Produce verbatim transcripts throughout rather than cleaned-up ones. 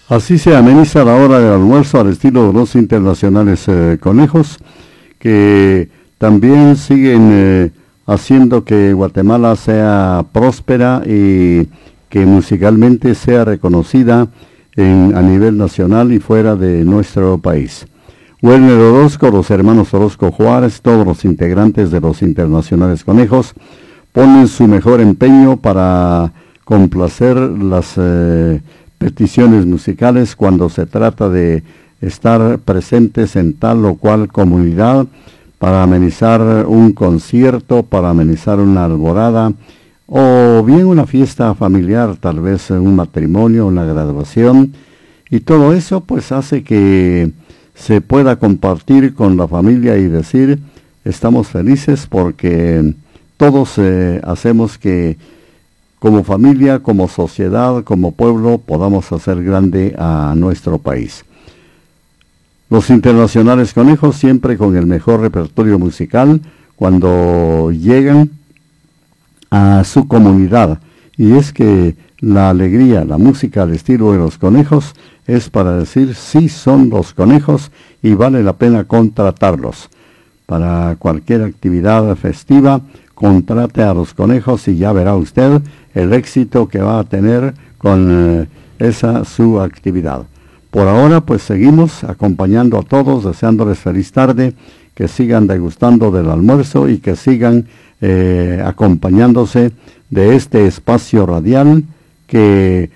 Así se ameniza la hora del almuerzo al estilo de los internacionales eh, conejos, que también siguen eh, haciendo que Guatemala sea próspera y que musicalmente sea reconocida en, a nivel nacional y fuera de nuestro país. Werner Orozco, los hermanos Orozco Juárez, todos los integrantes de los internacionales conejos, ponen su mejor empeño para complacer las eh, peticiones musicales cuando se trata de estar presentes en tal o cual comunidad para amenizar un concierto, para amenizar una alborada o bien una fiesta familiar, tal vez un matrimonio, una graduación, y todo eso pues hace que se pueda compartir con la familia y decir estamos felices porque todos eh, hacemos que como familia, como sociedad, como pueblo, podamos hacer grande a nuestro país. Los internacionales conejos siempre con el mejor repertorio musical cuando llegan a su comunidad. Y es que la alegría, la música al estilo de los conejos es para decir sí son los conejos y vale la pena contratarlos. Para cualquier actividad festiva, contrate a los conejos y ya verá usted el éxito que va a tener con eh, esa su actividad. Por ahora pues seguimos acompañando a todos, deseándoles feliz tarde, que sigan degustando del almuerzo y que sigan eh, acompañándose de este espacio radial que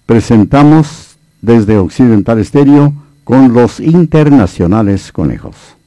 presentamos desde Occidental Estéreo con los internacionales conejos.